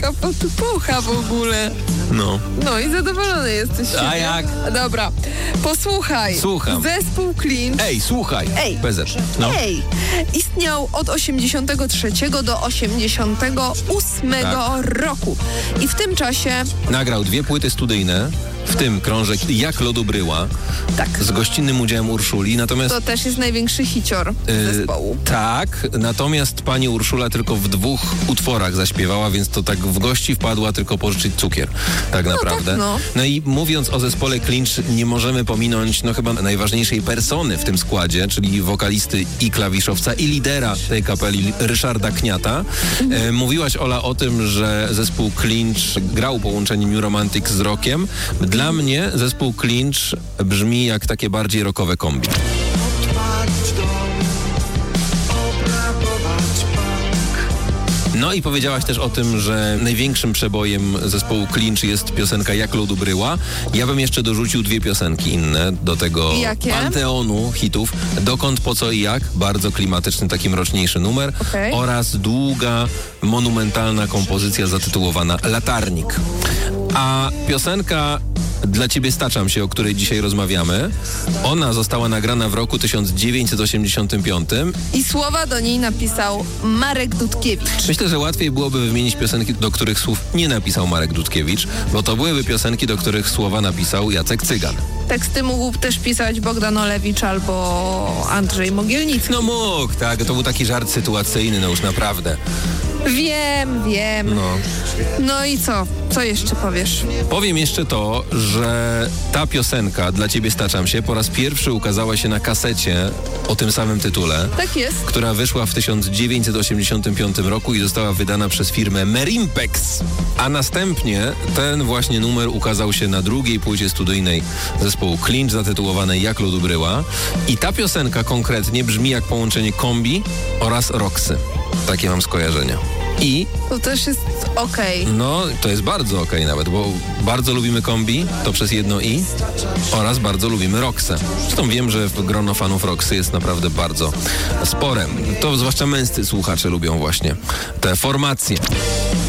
taka potypucha w ogóle. No i zadowolony jesteś. A jak? Dobra, posłuchaj. Słucham. Zespół Clinch. Ej, słuchaj. Ej. BZ. No. Ej, istniał od 83 do 88 roku. I w tym czasie... Nagrał 2 płyty studyjne, w tym krążek Jak lodu bryła, Tak. z gościnnym udziałem Urszuli, natomiast... To też jest największy hicior zespołu. Tak, natomiast pani Urszula tylko w 2 utworach zaśpiewała, więc to tak w gości wpadła tylko pożyczyć cukier, tak naprawdę. tak, No i mówiąc o zespole Clinch, nie możemy pominąć chyba najważniejszej persony w tym składzie, czyli wokalisty i klawiszowca i lidera tej kapeli Ryszarda Kniata. Mówiłaś, Ola, o tym, że zespół Clinch grał połączenie New Romantic z rockiem. Dla mnie zespół Clinch brzmi jak takie bardziej rockowe kombi. No i powiedziałaś też o tym, że największym przebojem zespołu Clinch jest piosenka Jak lodu bryła. Ja bym jeszcze dorzucił 2 piosenki inne do tego panteonu hitów. Dokąd, po co i jak. Bardzo klimatyczny, taki mroczniejszy numer. Okay. Oraz długa, monumentalna kompozycja zatytułowana Latarnik. A piosenka Dla ciebie staczam się, o której dzisiaj rozmawiamy, ona została nagrana w roku 1985. I słowa do niej napisał Marek Dudkiewicz. Myślę, że łatwiej byłoby wymienić piosenki, do których słów nie napisał Marek Dudkiewicz, bo to byłyby piosenki, do których słowa napisał Jacek Cygan. Teksty mógł też pisać Bogdan Olewicz albo Andrzej Mogielnicki. No mógł, tak. To był taki żart sytuacyjny, no już naprawdę. Wiem. No i co? Co jeszcze powiesz? Powiem jeszcze to, że ta piosenka Dla ciebie staczam się po raz pierwszy ukazała się na kasecie o tym samym tytule. Tak jest. Która wyszła w 1985 roku i została wydana przez firmę Merimpex. A następnie ten właśnie numer ukazał się na drugiej płycie studyjnej zespołu Clinch zatytułowanej Jak lodu bryła. I ta piosenka konkretnie brzmi jak połączenie kombi oraz Roxy. Takie mam skojarzenia. I... To też jest okej. No, to jest bardzo okej nawet, bo bardzo lubimy kombi, to przez jedno i, oraz bardzo lubimy Roxę. Zresztą wiem, że grono fanów Roxy jest naprawdę bardzo spore. To zwłaszcza męscy słuchacze lubią właśnie te formacje.